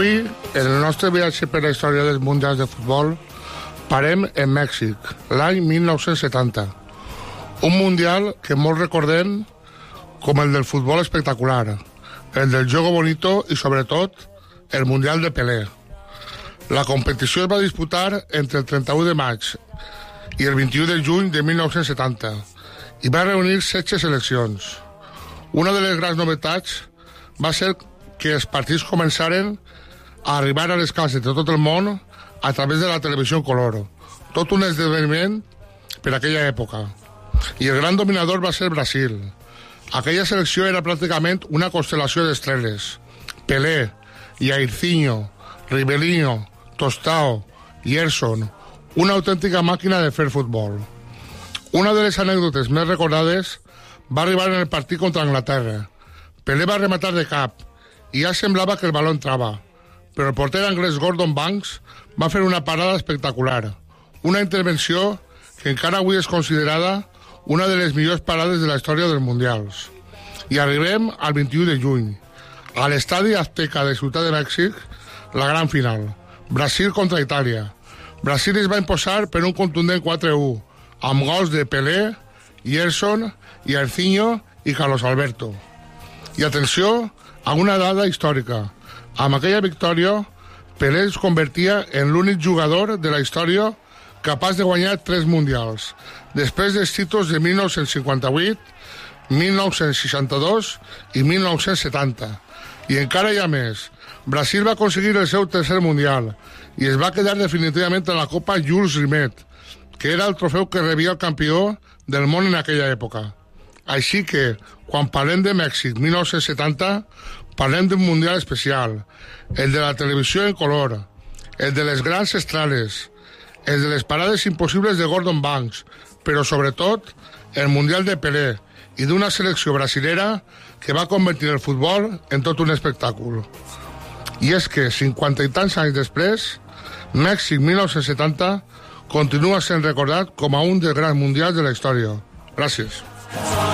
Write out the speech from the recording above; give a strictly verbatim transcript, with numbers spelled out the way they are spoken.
Avui, en el nostre viatge per la història dels mundials de futbol, parem en Mèxic, l'any mil nou-cents setanta. Un mundial que molts recordem com el del futbol espectacular, el del juego bonito i, sobretot, el mundial de Pelé. La competició es va disputar entre el trenta-u de maig i el vint-i-u de juny de mil nou-cents setanta i va reunir setze seleccions. Una de les grans novetats va ser que els partits començaren a arribar a les cases de tot el món a través de la televisió en color. Tot un esdeveniment per aquella època. I el gran dominador va ser Brasil. Aquella selecció era pràcticament una constel·lació d'estrelles. Pelé, Jairzinho, Rivelino, Tostao, Gerson, una autèntica màquina de fer futbol. Una de les anècdotes més recordades va arribar en el partit contra Anglaterra. Pelé va rematar de cap i ja semblava que el baló entrava, però el porter anglès Gordon Banks va fer una parada espectacular, una intervenció que encara avui és considerada una de les millors parades de la història dels mundials. I arribem al vint-i-u de juny, a l'estadi Azteca de Ciutat de Mèxic, la gran final. Brasil contra Itàlia. Brasil es va imposar per un contundent quatre a u, amb gols de Pelé, Gerson, Jairzinho i Carlos Alberto. I atenció a una dada històrica. Amb aquella victòria, Pelé es convertia en l'únic jugador de la història capaç de guanyar tres mundials, després dels títols de mil nou-cents cinquanta-vuit, mil nou-cents seixanta-dos i mil nou-cents setanta. I encara hi ha més. Brasil va aconseguir el seu tercer mundial i es va quedar definitivament en la Copa Jules Rimet, que era el trofeu que rebia el campió del món en aquella època. Així que, quan parlem de Mèxic mil nou-cents setanta, parlem d'un mundial especial, el de la televisió en color, el de les grans estrelles, el de les parades impossibles de Gordon Banks, però sobretot el mundial de Pelé i d'una selecció brasilera que va convertir el futbol en tot un espectacle. I és que, cinquanta i tants anys després, Mèxic mil nou-cents setanta continua sent recordat com a un dels grans mundials de la història. Gràcies.